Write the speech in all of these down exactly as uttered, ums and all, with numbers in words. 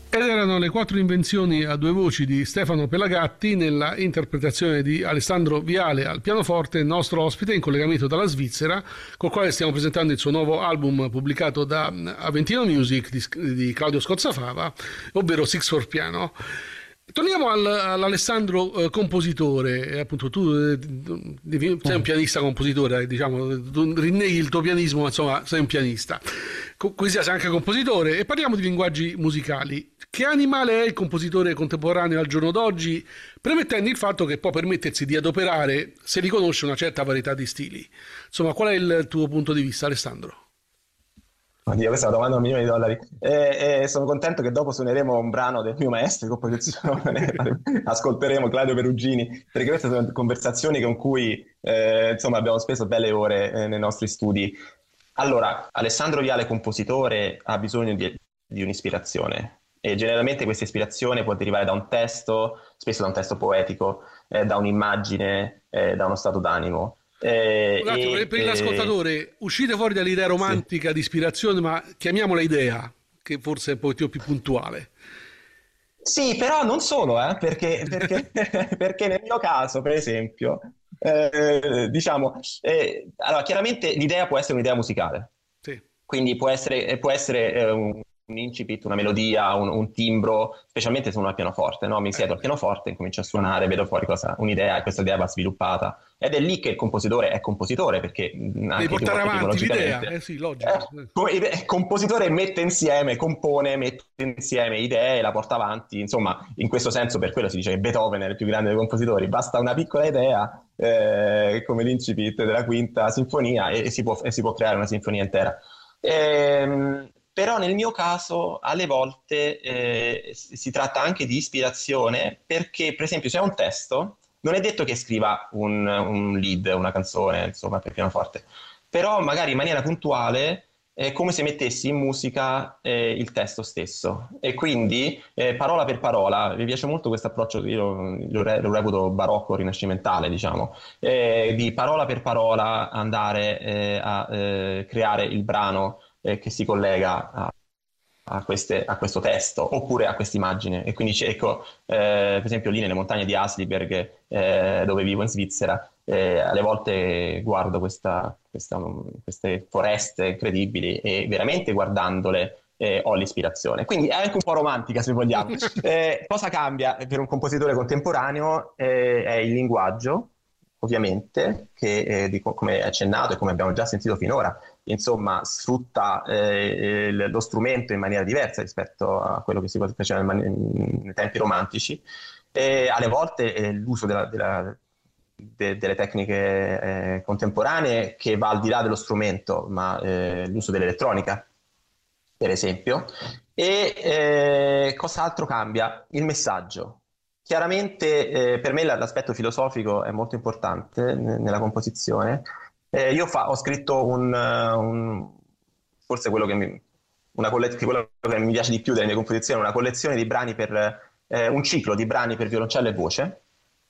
Ed erano le quattro invenzioni a due voci di Stefano Pelagatti nella interpretazione di Alessandro Viale al pianoforte, nostro ospite in collegamento dalla Svizzera, col quale stiamo presentando il suo nuovo album pubblicato da Aventino Music di, di Claudio Scozzafava, ovvero Six for Piano. Torniamo al, all'Alessandro eh, compositore, e appunto tu eh, devi, sei un pianista compositore, diciamo, tu rinneghi il tuo pianismo, ma insomma sei un pianista. Co- così sei anche compositore e parliamo di linguaggi musicali. Che animale è il compositore contemporaneo al giorno d'oggi, premettendo il fatto che può permettersi di adoperare, se riconosce, una certa varietà di stili? Insomma, qual è il tuo punto di vista, Alessandro? Oddio, questa è una domanda a un milione di dollari. E, e sono contento che dopo suoneremo un brano del mio maestro di composizione, ascolteremo Claudio Perugini, perché queste sono conversazioni con cui eh, insomma abbiamo speso belle ore eh, nei nostri studi. Allora, Alessandro Viale, compositore, ha bisogno di, di un'ispirazione e generalmente questa ispirazione può derivare da un testo, spesso da un testo poetico, eh, da un'immagine, eh, da uno stato d'animo. Eh, Un attimo, per e, per eh, l'ascoltatore, uscite fuori dall'idea sì. romantica di ispirazione, ma chiamiamola idea, che forse è un pochettino più puntuale. Sì, però non solo, eh, perché, perché, perché nel mio caso, per esempio, eh, diciamo, eh, allora, chiaramente l'idea può essere un'idea musicale, Sì. quindi può essere, eh, può essere eh, un, un incipit, una melodia, un, un timbro, specialmente se uno ha il pianoforte, no? Mi Eh, siedo al pianoforte, comincio a suonare, vedo fuori cosa, un'idea e questa idea va sviluppata. Ed è lì che il compositore è compositore, perché mh, devi anche portare avanti l'idea, etimologicamente eh sì, logico. eh, come- il compositore mette insieme, compone, mette insieme idee, la porta avanti. Insomma, in questo senso, per quello si dice che Beethoven è il più grande dei compositori. Basta una piccola idea, eh, come l'incipit della quinta sinfonia, e, e si può, e si può creare una sinfonia intera. Ehm, però nel mio caso, alle volte eh, si si tratta anche di ispirazione, perché, per esempio, se è un testo, non è detto che scriva un, un lead, una canzone, insomma, per pianoforte, però magari in maniera puntuale è come se mettessi in musica eh, il testo stesso e quindi eh, parola per parola, mi piace molto questo approccio, io lo, re- lo reputo barocco rinascimentale, diciamo, eh, di parola per parola andare eh, a eh, creare il brano eh, che si collega a, a queste- a questo testo oppure a questa immagine. E quindi c'è- ecco, eh, per esempio lì nelle montagne di Asliberg, eh, dove vivo in Svizzera, eh, alle volte guardo questa- questa- queste foreste incredibili e veramente guardandole eh, ho l'ispirazione. Quindi è anche un po' romantica, se vogliamo. Eh, cosa cambia per un compositore contemporaneo? Eh, è il linguaggio, ovviamente, che eh, di co- come è accennato e come abbiamo già sentito finora, insomma, sfrutta eh, il- lo strumento in maniera diversa rispetto a quello che si faceva in man- nei tempi romantici. E alle volte eh, l'uso della, della- de- delle tecniche eh, contemporanee che va al di là dello strumento, ma eh, l'uso dell'elettronica, per esempio. E eh, cos'altro cambia? Il messaggio. Chiaramente eh, per me l'aspetto filosofico è molto importante n- nella composizione. Eh, io fa- ho scritto un, eh, un- forse quello che mi, una colle- che quello che mi piace di più delle mie composizioni, una collezione di brani per eh, un ciclo di brani per violoncello e voce.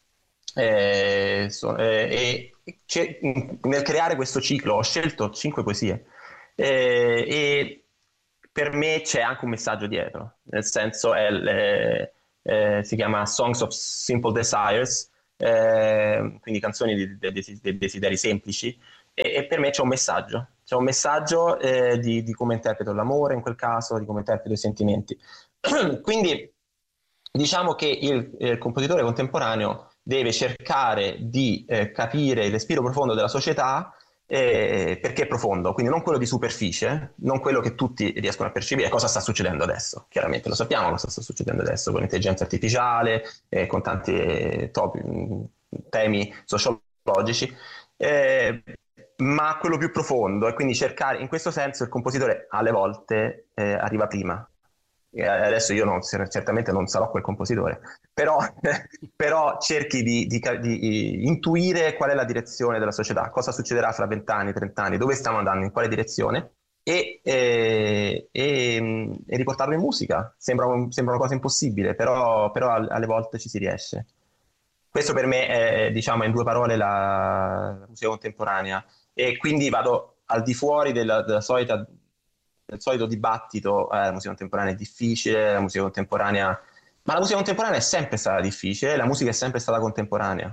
Eh, so- eh, e c'è- nel creare questo ciclo ho scelto cinque poesie eh, e per me c'è anche un messaggio dietro, nel senso è, eh, eh, si chiama Songs of Simple Desires, eh, quindi canzoni di, di- di- di desideri semplici, e, e per me c'è un messaggio, c'è un messaggio eh, di, di come interpreto l'amore in quel caso, di come interpreto i sentimenti. Quindi diciamo che il, il compositore contemporaneo deve cercare di eh, capire il respiro profondo della società, eh, perché è profondo, quindi non quello di superficie, non quello che tutti riescono a percepire. Cosa sta succedendo adesso? Chiaramente lo sappiamo cosa sta succedendo adesso con l'intelligenza artificiale, eh, con tanti eh, topi- temi sociologici, eh, ma quello più profondo, e quindi cercare, in questo senso il compositore alle volte eh, arriva prima. Eh, Adesso io non, certamente non sarò quel compositore, però, però cerchi di, di, di intuire qual è la direzione della società, cosa succederà fra venti anni, trenta anni, dove stiamo andando, in quale direzione, e, e, e, e riportarlo in musica. Sembra, un- sembra una cosa impossibile, però, però alle volte ci si riesce. Questo per me è, diciamo, in due parole la, la musica contemporanea, e quindi vado al di fuori della, della solita il solito dibattito, eh, la musica contemporanea è difficile, la musica contemporanea... Ma la musica contemporanea è sempre stata difficile, la musica è sempre stata contemporanea.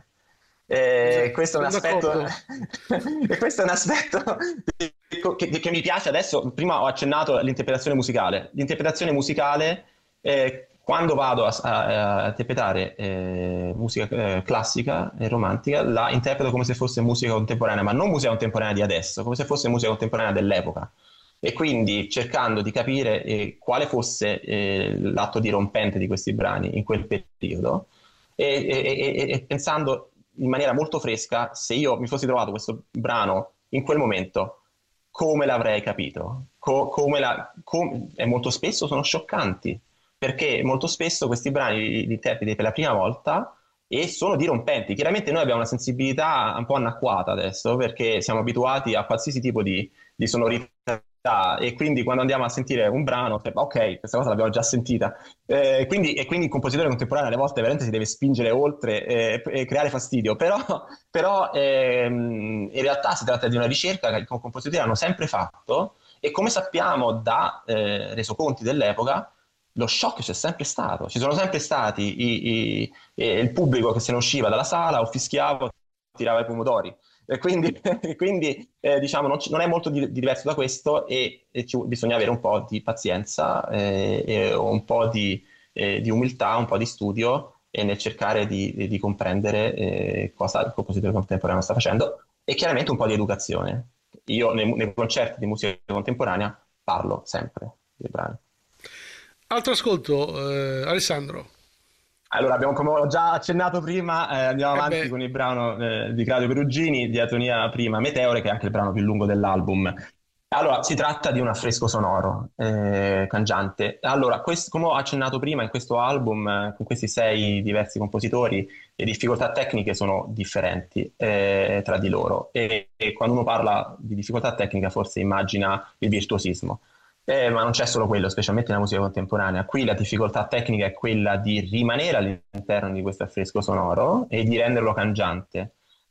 E questo è un aspetto, e questo è un aspetto che, che, che mi piace. Adesso, prima ho accennato all'interpretazione musicale. L'interpretazione musicale, eh, quando vado a, a, a interpretare eh, musica eh, classica e romantica, la interpreto come se fosse musica contemporanea, ma non musica contemporanea di adesso, come se fosse musica contemporanea dell'epoca. E quindi cercando di capire eh, quale fosse eh, l'atto dirompente di questi brani in quel periodo e, e, e, e pensando in maniera molto fresca, se io mi fossi trovato questo brano in quel momento, come l'avrei capito? Co- come la, com- e molto spesso sono scioccanti, perché molto spesso questi brani li interpreti per la prima volta e sono dirompenti. Chiaramente noi abbiamo una sensibilità un po' anacquata adesso, perché siamo abituati a qualsiasi tipo di, di sonorità, e quindi quando andiamo a sentire un brano, ok, questa cosa l'abbiamo già sentita, eh, quindi, e quindi il compositore contemporaneo alle volte veramente si deve spingere oltre eh, e creare fastidio, però, però ehm, in realtà si tratta di una ricerca che i compositori hanno sempre fatto, e come sappiamo da eh, resoconti dell'epoca, lo shock c'è sempre stato, ci sono sempre stati i, i, i, il pubblico che se ne usciva dalla sala o fischiava, tirava i pomodori. E quindi, quindi eh, diciamo, non, c- non è molto di- diverso da questo, e, e ci, bisogna avere un po' di pazienza eh, e un po' di, eh, di umiltà, un po' di studio e nel cercare di, di- di comprendere eh, cosa il compositore contemporaneo sta facendo, e chiaramente un po' di educazione. Io nei, nei concerti di musica contemporanea parlo sempre dei brani. Altro ascolto, eh, Alessandro. Allora, abbiamo, come ho già accennato prima, eh, andiamo Eh avanti beh, con il brano eh, di Claudio Perugini, Diatonia prima, Meteore, che è anche il brano più lungo dell'album. Allora, si tratta di un affresco sonoro, eh, cangiante. Allora, quest- come ho accennato prima, in questo album, eh, con questi sei diversi compositori, le difficoltà tecniche sono differenti eh, tra di loro. E, e quando uno parla di difficoltà tecnica, forse immagina il virtuosismo. Eh, ma non c'è solo quello, specialmente nella musica contemporanea. Qui la difficoltà tecnica è quella di rimanere all'interno di questo affresco sonoro e di renderlo cangiante.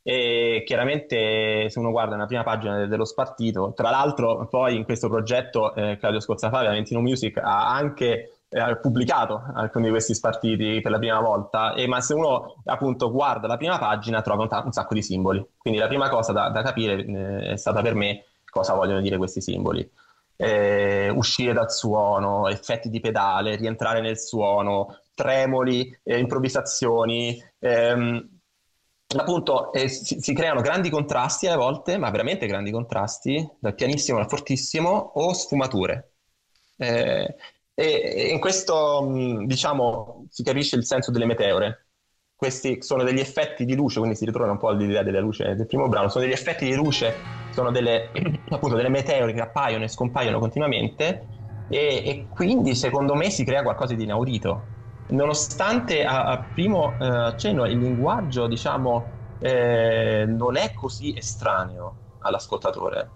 E chiaramente, se uno guarda la prima pagina de- dello spartito, tra l'altro poi in questo progetto eh, Claudio Scozzafave, Valentino Music, ha anche eh, pubblicato alcuni di questi spartiti per la prima volta, e, ma se uno appunto guarda la prima pagina trova un, ta- un sacco di simboli. Quindi la prima cosa da, da capire eh, è stata per me cosa vogliono dire questi simboli. Eh, uscire dal suono, effetti di pedale, rientrare nel suono, tremoli, eh, improvvisazioni, ehm, appunto eh, si, si creano grandi contrasti alle volte, ma veramente grandi contrasti, dal pianissimo al fortissimo, o sfumature. Eh, e, e in questo, mh, diciamo, si capisce il senso delle meteore. Questi sono degli effetti di luce, quindi si ritorna un po' all'idea della luce del primo brano, sono degli effetti di luce, sono delle, appunto, delle meteore che appaiono e scompaiono continuamente, e, e quindi secondo me si crea qualcosa di inaudito. Nonostante a, a primo eh, accenno il linguaggio, diciamo, eh, non è così estraneo all'ascoltatore,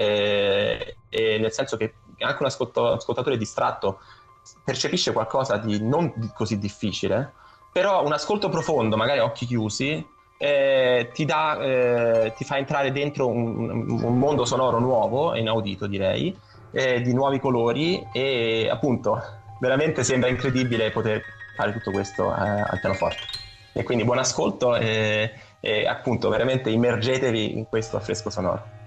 eh, e nel senso che anche un ascolto- ascoltatore distratto percepisce qualcosa di non di così difficile, però un ascolto profondo, magari a occhi chiusi, eh, ti dà, eh, ti fa entrare dentro un, un mondo sonoro nuovo e inaudito, direi, eh, di nuovi colori, e appunto veramente sembra incredibile poter fare tutto questo eh, al pianoforte. E quindi buon ascolto, e, e appunto veramente immergetevi in questo affresco sonoro.